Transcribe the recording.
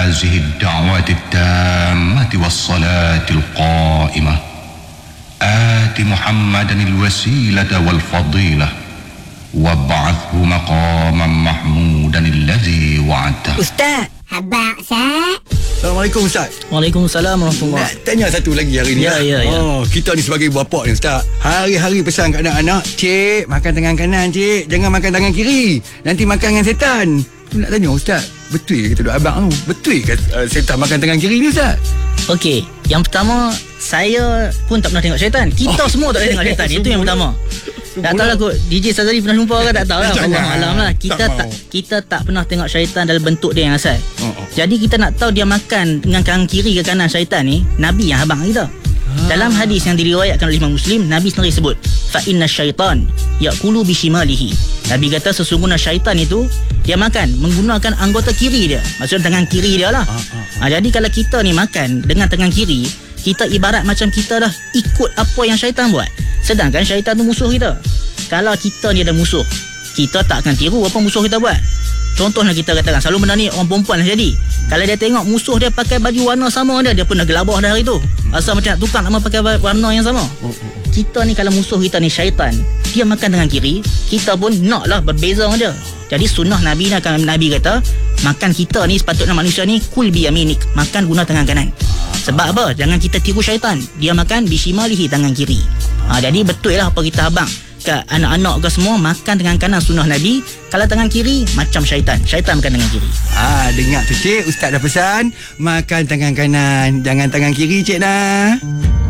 هذه الدعوة التامة والصلاة القائمة آت محمدا الوسيلة والفضيلة وابعثه مقاما محمودا الذي وعدته. Ustaz, habaq Ustaz. Assalamualaikum Ustaz. Waalaikumsalam warahmatullahi. Nak tanya satu lagi hari ni. Ya. Kita ni sebagai bapa ni Ustaz, hari-hari pesan kat anak-anak, cik makan tangan kanan cik, jangan makan tangan kiri, nanti makan dengan setan. Tu nak tanya Ustaz, betul ke kata duk abang tu? Betul ke setan makan tangan kiri ni Ustaz? Okey, yang pertama, saya pun tak pernah tengok syaitan. Kita semua tak boleh tengok syaitan. Itu yang pertama. Tak tahu lah kot DJ Sazali pernah jumpa ke tak tahu lah. Allah alam lah. Kita tak pernah tengok syaitan dalam bentuk dia yang asal. Jadi kita nak tahu dia makan dengan tangan kiri ke kanan syaitan ni, Nabi yang abang kita. Dalam hadis yang diriwayatkan oleh Imam Muslim, Nabi sendiri sebut, fa inna syaitan yaqulu bishimalihi. Nabi kata sesungguhnya syaitan itu dia makan menggunakan anggota kiri dia. Maksudnya tangan kiri dia lah. Jadi kalau kita ni makan dengan tangan kiri, kita ibarat macam kita dah ikut apa yang syaitan buat. Sedangkan syaitan tu musuh kita. Kalau kita ni ada musuh, kita tak akan tiru apa musuh kita buat. Contohnya kita katakan, selalu benda ni orang perempuan lah jadi. Kalau dia tengok musuh dia pakai baju warna sama dia pun dah gelabah dah hari tu. Rasa macam nak tukar nama pakai warna yang sama. Kita ni kalau musuh kita ni syaitan, dia makan dengan kiri, kita pun nak lah berbeza dengan dia. Jadi sunnah Nabi ni, Nabi kata, makan kita ni sepatutnya manusia ni kul biyaminik, makan guna tangan kanan. Sebab apa? Jangan kita tiru syaitan. Dia makan bishimalihi, tangan kiri. Jadi betul lah apa kita abang kat anak-anak ke semua, makan tangan kanan sunnah Nabi. Kalau tangan kiri macam syaitan. Syaitan makan tangan kiri. Dengar tu cik, Ustaz dah pesan makan tangan kanan, jangan tangan kiri cik dah.